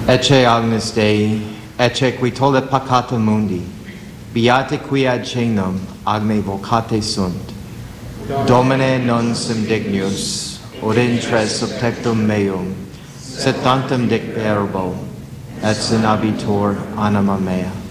Ecce Agnus Dei, ecce qui tollet peccata mundi, beati qui ad caenum agne vocate sunt. Domine non sum dignus, od intres subtectum meum, sed tantum dic verbo, et sinabitur anima mea.